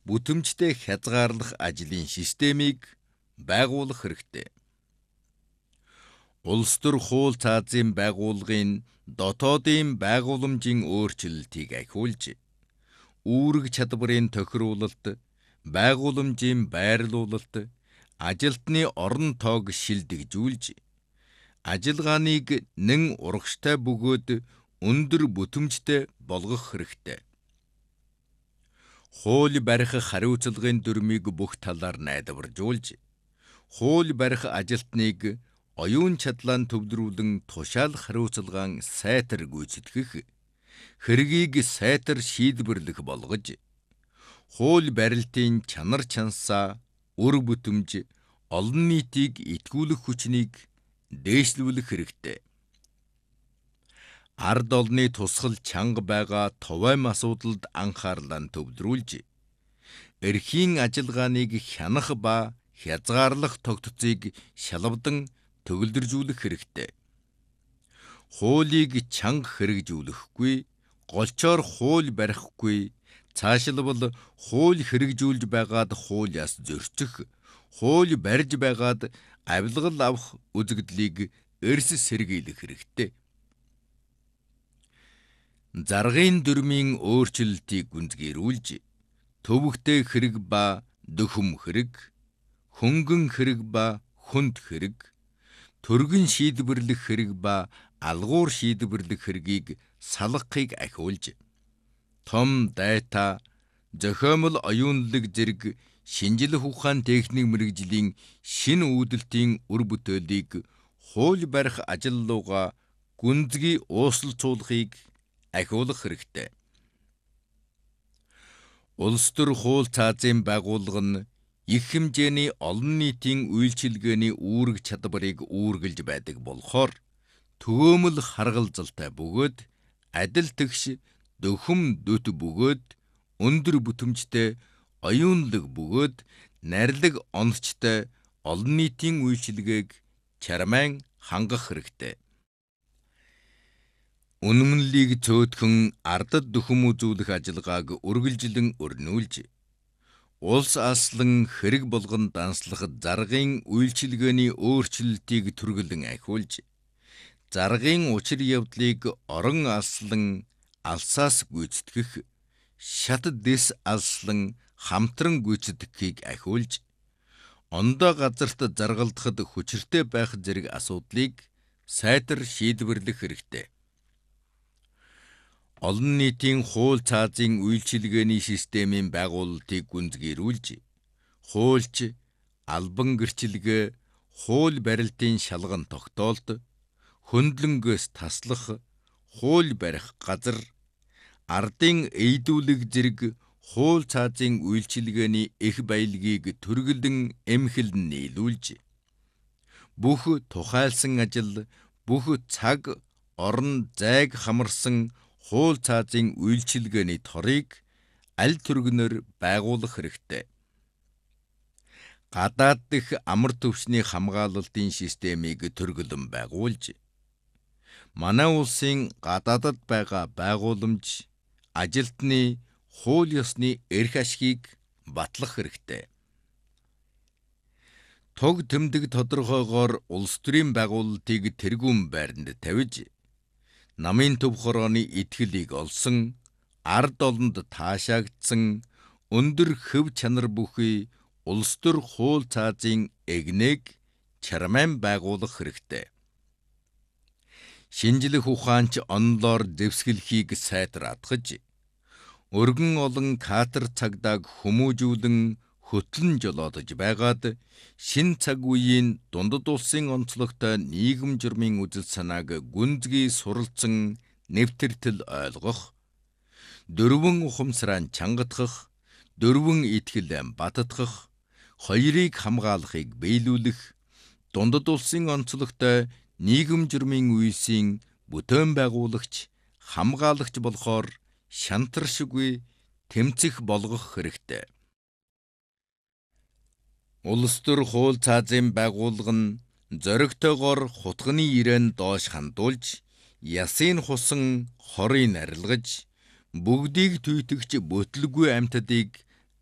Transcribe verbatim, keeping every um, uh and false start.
бүтэмжтэй хязгаарлах ажлын системийг байгуулах хэрэгтэй. Улс төр хууль цаазын байгууллагын дотоодын байгууламжийн өөрчлөлтийг ахиулж, үүрэг чадварын тохируулалт, байгууламжийн байрлуулалт, ажилтны орон тоог шилдэгжүүлж, ажиллагааныг нэн урагштай бөгөөд өндөр бүтэмжтэй болгох хэрэгтэй. Хууль барих хариуцлагын дүрмийг бүх талаар найдваржуулж, хууль барих ажилтныг оюун чадлаа төвлөрүүлэн тушаал хариуцлагаан сайтар гүйцэтгэх, хэргийг сайтар шийдвэрлэх болгож, хууль барилтын чанар чансаа, үр бүтэмж, олон нийтийг итгүүлэх хүчнийг дээшлүүлэх хэрэгтэй. Ард олны тусгал чанга байгаа товайм асуудалд анхаарлаа төвлөрүүлж, эрхийн ажиллагааныг хянах ба хязгаарлах тогтцыг шалавдан төгөлдржүүлэх хэрэгтэй. Хуулийг чанга хэрэгжүүлэхгүй, голчоор хууль барихгүй, цаашлбал хууль хэрэгжүүлж байгаад хуулиас зөрчих, хууль барьж байгаад авилгал авах үзэгдлийг эрс сэргийлэх хэрэгтэй. Заргын дүрмийн өөрчлөлтийг гүнзгийрүүлж, төвөгтэй хэрэг ба дөхөм хэрэг, хөнгөн хэрэг ба хүнд хэрэг, төргөн шийдвэрлэх хэрэг ба алгуур шийдвэрлэх хэргийг салгахыг ахиулж, том дайта, зохиомол оюунлаг зэрэг шинжлэх ухаан техник мэргэжлийн шинэ үүдэлтийн үр бүтээлийг хууль барих ажил руугаа гүнзгий уусалцуулахыг ахиулах хэрэгтэй. Улс төр хууль цаазын байгууллага нь их хэмжээний олон нийтийн үйлчилгээний үүрэг чадварыг үүргэлж байдаг болохоор, төгөөмөл харгалзалтай бөгөөд адил тэгш дөхөм дөт бөгөөд өндөр бүтэмжтэй оюунлаг бөгөөд нарилаг оновчтой олон нийтийн үйлчилгээг чармайн хангах хэрэгтэй. Үнэмлэлийг цөөхөн ардад дөхөм үзүүлэх ажиллагааг үргэлжлэн өрнүүлж, улс аслан хэрэг болгон данслах заргын үйлчилгээний өөрчлөлтийг түргэлэн ахиулж, заргын учир явдлыг орон алслан алсаас гүйцэтгэх, шат дэс алслан хамтран гүйцэтгэхийг ахиулж, ондоо газарт заргалдахад хүчиртэй байх зэрэг асуудлыг сайтар шийдвэрлэх хэрэгтэй. Олон нийтийн хууль цаазын үйлчилгээний системийн байгуулалтыг гүнзгийрүүлж, хуульч, албан гэрчилгээ, хууль барилтын шалган тогтоолт, хөндлөнгөөс таслах, хууль барих газар, ардын эйдүүлэг зэрэг хууль цаазын үйлчилгээний их баялагийг түргэлэн эмхэлн нийлүүлж, бүх тухайлсан ажил, бүх цаг, орон, зайг хамарсан хууль цаазын үйлчилгээний торыг аль түргэнээр байгуулах хэрэгтэй. Гадаад дэх амар төвчний хамгаалалтын системийг түргэлэн байгуулж, манай улсын гадаадад байгаа байгууламж, ажилтны хууль ёсны эрх ашгийг батлах хэрэгтэй. Туг тэмдэг тодорхойгоор улс төрийн байгуулалтыг тэргүүн байранд тавьж, намын төв хорооны итгэлийг олсон, ард олонд таашаагдсан, өндөр хөв чанар бүхий улс төр хууль цаазын эгнээг чармайн байгуулах хэрэгтэй. Шинжлэх ухаанч онлоор дэвсгэлхийг сайтар атгаж, өргөн олон катер цагдааг хүмүүжүүлэн хөтлөн жолоодож байгаад, шин цаг үеийн дундад улсын онцлогтой нийгэм журмын үзэл санааг гүнзгий суралцсан нэвтэртэл ойлгох, дөрвөн ухамсараа чангатгах, дөрвөн итгэлээ баттгах, хоёрыг хамгаалахыг биелүүлэх, дундад улсын онцлогтой нийгэм журмын үйлсийн бүтээн байгуулагч, хамгаалагч болохоор шантаршгүй тэмцэх болгох хэрэгтэй. Улс төр хууль цаазын байгууллага нь зоригтойгоор хутганы ирээн доош хандуулж, ясын хусан хорыг арилгаж, бүгдийг түйтгч бүтлгүй амьтдыг